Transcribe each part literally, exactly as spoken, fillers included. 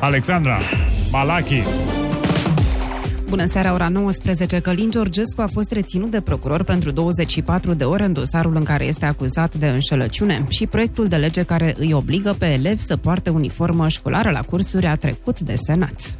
Alexandra Malachi. Bună seara, ora nouăsprezece. Călin Georgescu a fost reținut de procuror pentru douăzeci și patru de ore în dosarul în care este acuzat de înșelăciune și proiectul de lege care îi obligă pe elevi să poarte uniformă școlară la cursuri a trecut de Senat.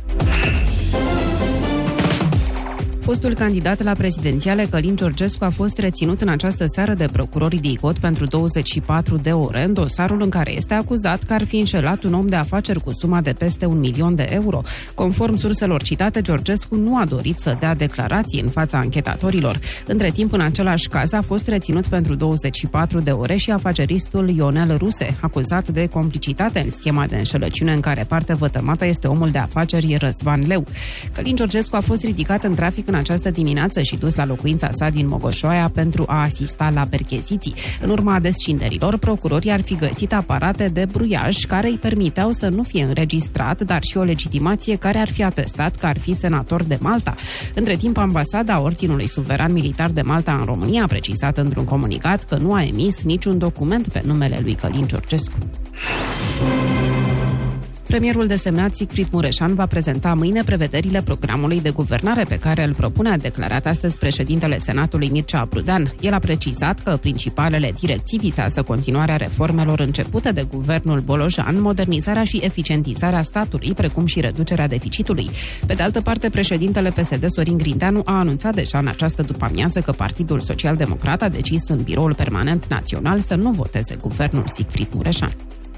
Fostul candidat la prezidențiale Călin Georgescu a fost reținut în această seară de procurorii de I C O T pentru douăzeci și patru de ore în dosarul în care este acuzat că ar fi înșelat un om de afaceri cu suma de peste un milion de euro. Conform surselor citate, Georgescu nu a dorit să dea declarații în fața anchetatorilor. Între timp, în același caz, a fost reținut pentru douăzeci și patru de ore și afaceristul Ionel Ruse, acuzat de complicitate în schema de înșelăciune în care parte vătămată este omul de afaceri Răzvan Leu. Călin Georgescu a fost ridicat în trafic în această dimineață și dus la locuința sa din Mogoșoaia pentru a asista la percheziții. În urma descinderilor, procurorii ar fi găsit aparate de bruiaj care îi permiteau să nu fie înregistrat, dar și o legitimație care ar fi atestat că ar fi senator de Malta. Între timp, ambasada Ordinului Suveran Militar de Malta în România a precizat într-un comunicat că nu a emis niciun document pe numele lui Călin Georgescu. Premierul desemnat Sigfrid Mureșan va prezenta mâine prevederile programului de guvernare pe care îl propune, a declarat astăzi președintele Senatului Mircea Prudean. El a precizat că principalele direcții vizează continuarea reformelor începute de guvernul Bolojan, modernizarea și eficientizarea statului, precum și reducerea deficitului. Pe de altă parte, președintele P S D Sorin Grindeanu a anunțat deja în această după-amiază că Partidul Social-Democrat a decis în Biroul Permanent Național să nu voteze guvernul Sigfrid Mureșan.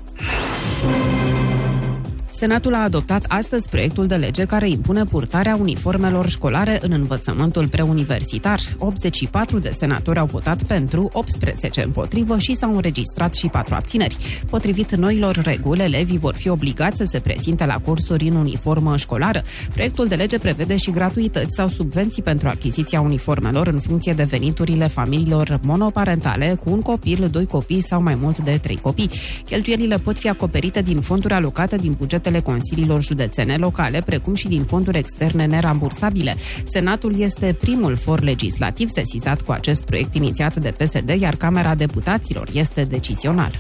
Senatul a adoptat astăzi proiectul de lege care impune purtarea uniformelor școlare în învățământul preuniversitar. optzeci și patru de senatori au votat pentru, optsprezece împotrivă și s-au înregistrat și patru abțineri. Potrivit noilor reguli, elevii vor fi obligați să se prezinte la cursuri în uniformă școlară. Proiectul de lege prevede și gratuități sau subvenții pentru achiziția uniformelor în funcție de veniturile familiilor monoparentale cu un copil, doi copii sau mai mult de trei copii. Cheltuielile pot fi acoperite din fonduri alocate din bugetele consiliilor județene locale, precum și din fonduri externe nerambursabile. Senatul este primul for legislativ sesizat cu acest proiect inițiat de P S D, iar Camera Deputaților este decizionară.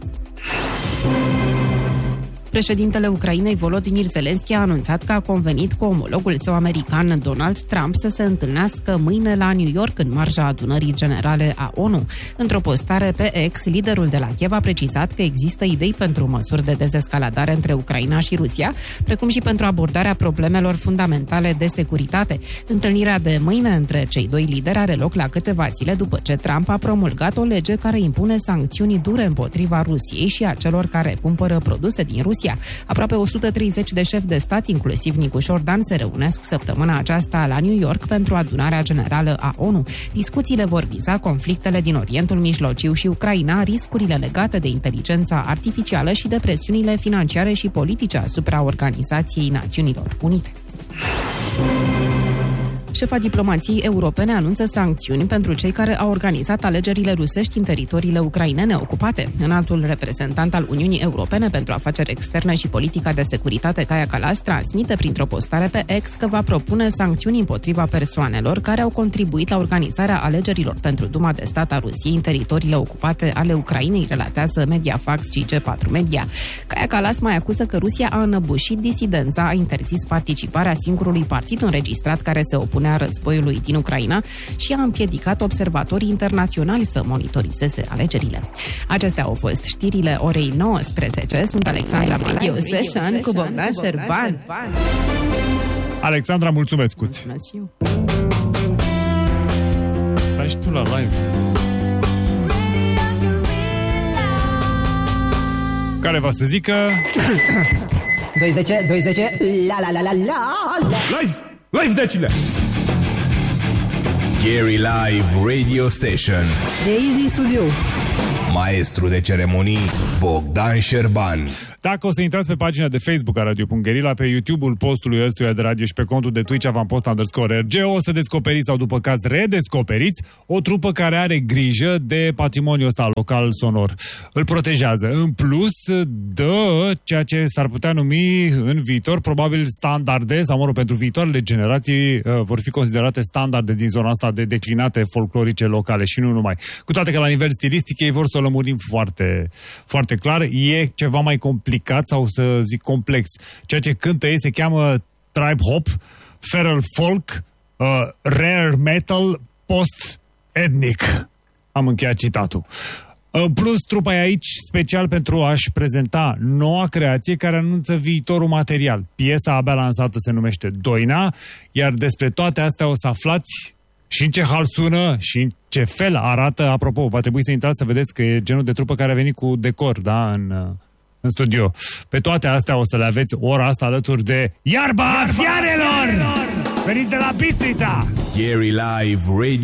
Președintele Ucrainei, Volodymyr Zelensky, a anunțat că a convenit cu omologul său american, Donald Trump, să se întâlnească mâine la New York, în marja adunării generale a O N U. Într-o postare pe X, liderul de la Kiev a precizat că există idei pentru măsuri de dezescaladare între Ucraina și Rusia, precum și pentru abordarea problemelor fundamentale de securitate. Întâlnirea de mâine între cei doi lideri are loc la câteva zile după ce Trump a promulgat o lege care impune sancțiuni dure împotriva Rusiei și a celor care cumpără produse din Rusia. Aproape o sută treizeci de șefi de stat, inclusiv Nicușor Dan, se reunesc săptămâna aceasta la New York pentru adunarea generală a O N U. Discuțiile vor viza conflictele din Orientul Mijlociu și Ucraina, riscurile legate de inteligența artificială și de presiunile financiare și politice asupra Organizației Națiunilor Unite. Șefa diplomației europene anunță sancțiuni pentru cei care au organizat alegerile rusești în teritoriile ucrainene ocupate. Înaltul reprezentant al Uniunii Europene pentru afaceri externe și politica de securitate, Kaja Kallas, transmite printr-o postare pe X că va propune sancțiuni împotriva persoanelor care au contribuit la organizarea alegerilor pentru Duma de Stat a Rusiei în teritoriile ocupate ale Ucrainei, relatează Mediafax și G patru Media. Kaja Kallas mai acuză că Rusia a înăbușit disidența, a interzis participarea singurului partid înregistrat care se opune a războiului din Ucraina și a împiedicat observatorii internaționali să monitorizeze alegerile. Acestea au fost știrile orei nouăsprezece. Sunt Alexandra Radio Session cu Bogdan Șerban. Alexandra, mulțumesc! Mulțumesc și eu! Stai și tu la live. Care va să zică... douăzeci, douăzeci, la la la la la. Live! Live, decile! Gary Live Radio Station. De aici din studio. Maestru de ceremonii Bogdan Șerban. Dacă o să intrați pe pagina de Facebook a radio punct gherila, pe YouTube-ul postului ăstuia de radio și pe contul de Twitch avampost underscore R G, o să descoperiți sau după caz redescoperiți o trupă care are grijă de patrimoniul ăsta local sonor. Îl protejează. În plus, dă ceea ce s-ar putea numi în viitor probabil standarde, sau mă rog, pentru viitoarele generații uh, vor fi considerate standarde din zona asta de declinate folclorice locale și nu numai. Cu toate că la nivel stilistic ei vor să o lămurim foarte, foarte foarte clar. E ceva mai complicat sau să zic complex. Ceea ce cântă ei se cheamă Tribe Hop, Feral Folk, uh, Rare Metal, Post-Ethnic. Am încheiat citatul. În plus, trupa e aici special pentru a-și prezenta noua creație care anunță viitorul material. Piesa abia lansată se numește Doina, iar despre toate astea o să aflați și în ce hal sună și în ce fel arată. Apropo, va trebui să intrați să vedeți că e genul de trupă care a venit cu decor, da, în, în studio. Pe toate astea o să le aveți ora asta alături de Iarba Fiarelor! Veniți de la Bistrița! Gary Live Radio